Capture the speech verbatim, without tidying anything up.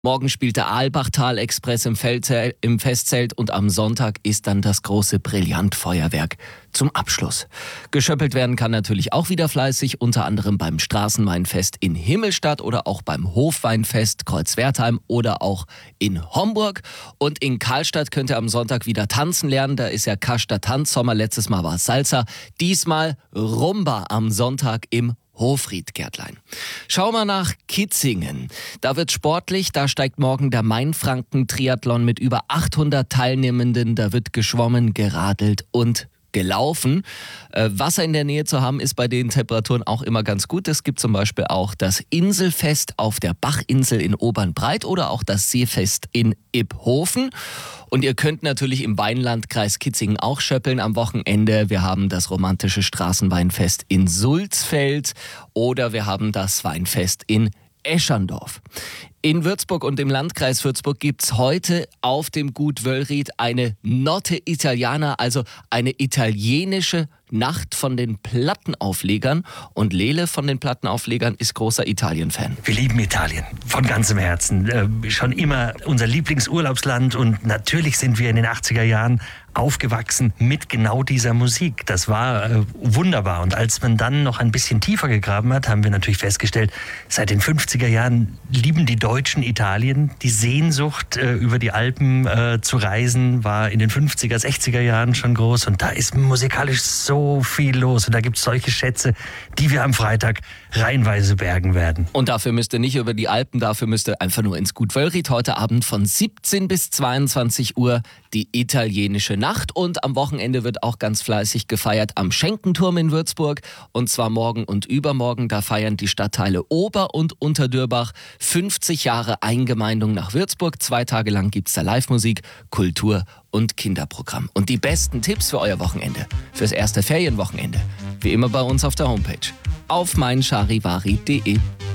Morgen spielt der Aalbachtal-Express im, Feldzelt, im Festzelt und am Sonntag ist dann das große Brillantfeuerwerk zum Abschluss. Geschöppelt werden kann natürlich auch wieder fleißig, unter anderem beim Straßenweinfest in Himmelstadt oder auch beim Hofweinfest Kreuzwertheim oder auch in Homburg. Und in Karlstadt könnt ihr am Sonntag wieder tanzen lernen. Da ist ja Kaschter Tanzsommer. Letztes Mal war es Salsa. Diesmal Rumba am Sonntag im Hofriedgärtlein. Schau mal nach Kitzingen. Da wird sportlich, da steigt morgen der Mainfranken-Triathlon mit über achthundert Teilnehmenden. Da wird geschwommen, geradelt und gelaufen. Äh, Wasser in der Nähe zu haben, ist bei den Temperaturen auch immer ganz gut. Es gibt zum Beispiel auch das Inselfest auf der Bachinsel in Obernbreit oder auch das Seefest in Iphofen. Und ihr könnt natürlich im Weinlandkreis Kitzingen auch schöppeln am Wochenende. Wir haben das romantische Straßenweinfest in Sulzfeld oder wir haben das Weinfest in Eschandorf. In Würzburg und im Landkreis Würzburg gibt's heute auf dem Gut Wöllried eine Notte Italiana, also eine italienische Nacht von den Plattenauflegern. Und Lele von den Plattenauflegern ist großer Italien-Fan. Wir lieben Italien von ganzem Herzen. Äh, schon immer unser Lieblingsurlaubsland und natürlich sind wir in den achtziger Jahren aufgewachsen mit genau dieser Musik. Das war äh, wunderbar. Und als man dann noch ein bisschen tiefer gegraben hat, haben wir natürlich festgestellt, seit den fünfziger Jahren lieben die Deutschen Italien. Die Sehnsucht, äh, über die Alpen äh, zu reisen, war in den fünfziger, sechziger Jahren schon groß. Und da ist musikalisch so viel los. Und da gibt es solche Schätze, die wir am Freitag reihenweise bergen werden. Und dafür müsst ihr nicht über die Alpen, dafür müsst ihr einfach nur ins Gut Wöllried. Heute Abend von siebzehn bis zweiundzwanzig Uhr die italienische Nacht. Und am Wochenende wird auch ganz fleißig gefeiert am Schenkenturm in Würzburg. Und zwar morgen und übermorgen. Da feiern die Stadtteile Ober- und Unterdürbach fünfzig Jahre Eingemeindung nach Würzburg. Zwei Tage lang gibt's da Live-Musik, Kultur und Kinderprogramm. Und die besten Tipps für euer Wochenende, fürs erste Ferienwochenende, wie immer bei uns auf der Homepage auf meincharivari punkt de.